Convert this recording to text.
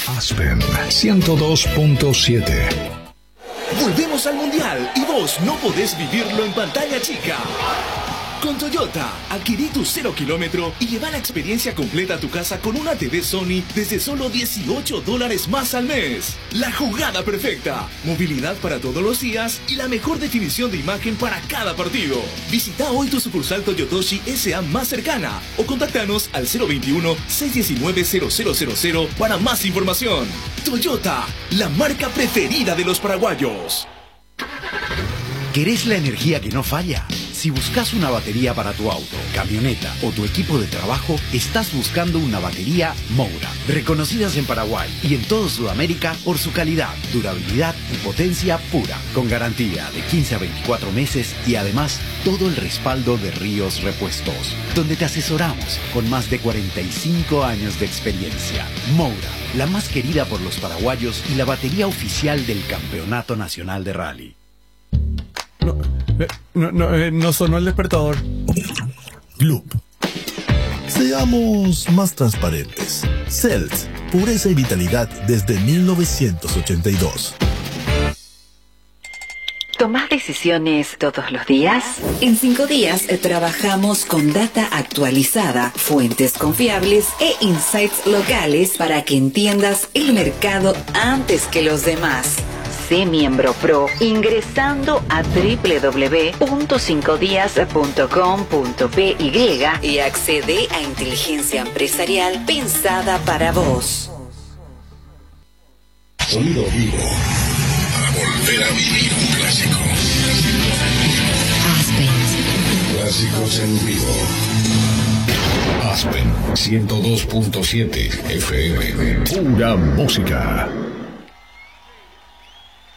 Aspen 102.7. Volvemos al Mundial y vos no podés vivirlo en pantalla chica. Con Toyota, adquirí tu 0 kilómetro y lleva la experiencia completa a tu casa con una TV Sony desde solo $18 más al mes. La jugada perfecta, movilidad para todos los días y la mejor definición de imagen para cada partido. Visita hoy tu sucursal Toyotoshi SA más cercana o contáctanos al 021-619-0000 para más información. Toyota, la marca preferida de los paraguayos. ¿Querés la energía que no falla? Si buscas una batería para tu auto, camioneta o tu equipo de trabajo, estás buscando una batería Moura. Reconocidas en Paraguay y en toda Sudamérica por su calidad, durabilidad y potencia pura. Con garantía de 15 a 24 meses y además todo el respaldo de Ríos Repuestos, donde te asesoramos con más de 45 años de experiencia. Moura, la más querida por los paraguayos y la batería oficial del Campeonato Nacional de Rally. No sonó el despertador. Gloop. Seamos más transparentes. Cells, pureza y vitalidad desde 1982. ¿Tomás decisiones todos los días? En 5 días trabajamos con data actualizada, fuentes confiables e insights locales para que entiendas el mercado antes que los demás. Sé miembro pro ingresando a www.5dias.com.py y accede a inteligencia empresarial pensada para vos. Sonido vivo para volver a vivir un clásico. Aspen. Clásicos en vivo. Aspen 102.7 FM. Pura música.